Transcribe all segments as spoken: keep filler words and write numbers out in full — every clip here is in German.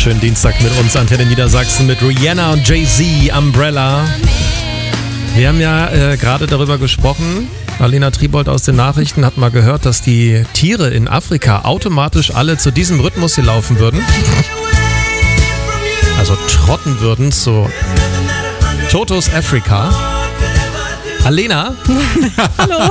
schönen Dienstag mit uns, Antenne Niedersachsen mit Rihanna und Jay-Z, Umbrella. Wir haben ja äh, gerade darüber gesprochen, Alena Tribold aus den Nachrichten hat mal gehört, dass die Tiere in Afrika automatisch alle zu diesem Rhythmus hier laufen würden. Also trotten würden zu Totos Africa. Alena? Hallo.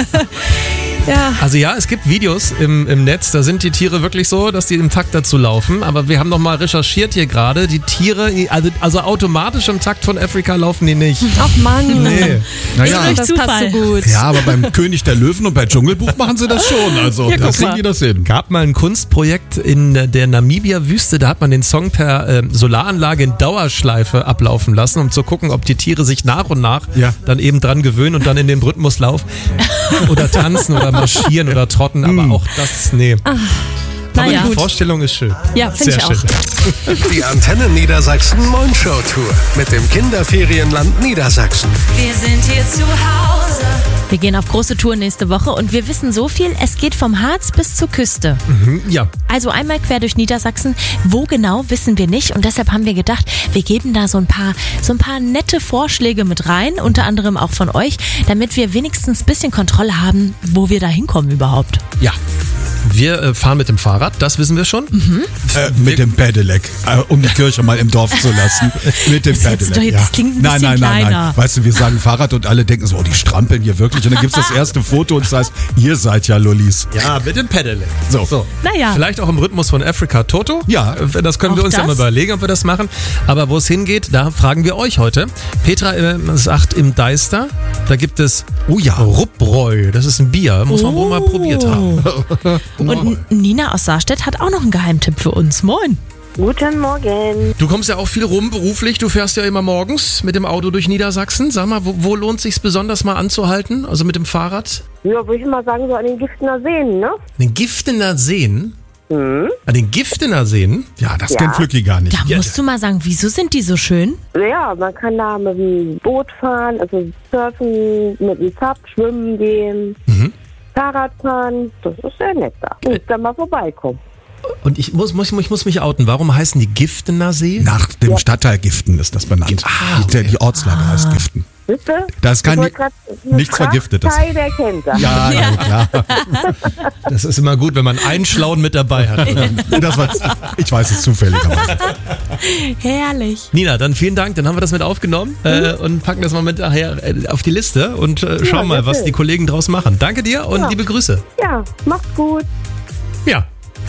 Ja. Also ja, es gibt Videos im, im Netz, da sind die Tiere wirklich so, dass die im Takt dazu laufen. Aber wir haben nochmal recherchiert hier gerade, die Tiere, also, also automatisch im Takt von Afrika laufen die nicht. Ach Mann. Nee. Naja, das passt so gut. ja, aber beim König der Löwen und bei Dschungelbuch machen sie das schon. Also Ja, da guck kriegen mal. die das hin. Gab mal ein Kunstprojekt in der Namibia-Wüste, da hat man den Song per äh, Solaranlage in Dauerschleife ablaufen lassen, um zu gucken, ob die Tiere sich nach und nach Ja. dann eben dran gewöhnen und dann in den Rhythmus laufen oder tanzen oder marschieren oder trotten, aber auch das, nee. Aber Naja, die gut. Vorstellung ist schön. Ja, finde Sehr ich auch. schön. Die Antenne Niedersachsen Mondshow Tour mit dem Kinderferienland Niedersachsen. Wir sind hier zu Hause. Wir gehen auf große Tour nächste Woche und wir wissen so viel, es geht vom Harz bis zur Küste. Ja, Also einmal quer durch Niedersachsen. Wo genau, wissen wir nicht. Und deshalb haben wir gedacht, wir geben da so ein paar, so ein paar nette Vorschläge mit rein, unter anderem auch von euch, damit wir wenigstens ein bisschen Kontrolle haben, wo wir da hinkommen überhaupt. ja. Wir äh, fahren mit dem Fahrrad, das wissen wir schon. Äh, mit dem Pedelec, äh, um die Kirche mal im Dorf zu lassen. Mit dem Das hättest Pedelec. du- das klingt ein nein, bisschen nein, nein, kleiner. nein. Weißt du, wir sagen Fahrrad und alle denken so, oh, die strampeln hier wirklich. Und dann gibt's das erste Foto und es heißt, ihr seid ja Lollis. Ja, mit dem Pedelec. So. so. Naja. Vielleicht auch im Rhythmus von Africa Toto. Ja. Äh, Das können wir Auch uns ja das? mal überlegen, ob wir das machen. Aber wo es hingeht, da fragen wir euch heute. Petra äh, sagt im Deister, da gibt es Oh ja. Ruppbräu. Das ist ein Bier, muss man wohl mal probiert haben. Und Nina aus Saarstedt hat auch noch einen Geheimtipp für uns. Moin. Guten Morgen. Du kommst ja auch viel rum beruflich. Du fährst ja immer morgens mit dem Auto durch Niedersachsen. Sag mal, wo, wo lohnt es sich besonders mal anzuhalten? Also mit dem Fahrrad? Ja, würde ich mal sagen, so an den Giftener Seen, ne? An den Giftener Seen? Hm. An den Giftener Seen? Ja, das Ja. kennt Flücki gar nicht. Da musst du mal sagen, wieso sind die so schön? Ja, man kann da mit dem Boot fahren, also surfen, mit dem Sub, schwimmen gehen, Mhm. Fahrrad fahren. Das ist sehr nett da. Muss da mal vorbeikommen. Und ich muss, muss, ich muss mich outen. Warum heißen die Giftener See? Nach dem Stadtteil Giften ist das benannt. Ah, die, die Ortslage heißt Giften. Wisst ihr? Da ist kein- Ich wollte grad- eine nichts Vergiftetes. Teil der kennt das. Ja, ja, klar. Das ist immer gut, wenn man einen Schlauen mit dabei hat. Das war, ich weiß es zufälligerweise. Herrlich. Nina, dann vielen Dank. Dann haben wir das mit aufgenommen äh, und packen das mal mit nachher äh, auf die Liste und äh, schauen mal, was natürlich. die Kollegen draus machen. Danke dir und Ja. liebe Grüße. Ja, macht's gut. Ja.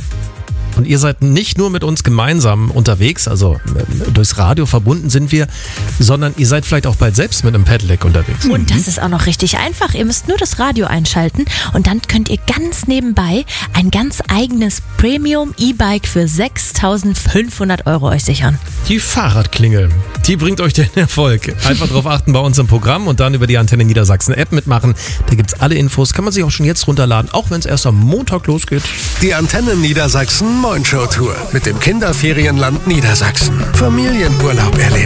Und ihr seid nicht nur mit uns gemeinsam unterwegs, also äh, durchs Radio verbunden sind wir, sondern ihr seid vielleicht auch bald selbst mit einem Pedelec unterwegs. Und das ist auch noch richtig einfach. Ihr müsst nur das Radio einschalten und dann könnt ihr ganz nebenbei ein ganz eigenes Premium-E-Bike für sechstausendfünfhundert Euro euch sichern. Die Fahrradklingel, die bringt euch den Erfolg. Einfach drauf achten bei uns im Programm und dann über die Antenne Niedersachsen App mitmachen. Da gibt's alle Infos, kann man sich auch schon jetzt runterladen, auch wenn es erst am Montag losgeht. Die Antenne Niedersachsen Mondshow Tour mit dem Kinderferienland Niedersachsen. Familienurlaub erleben.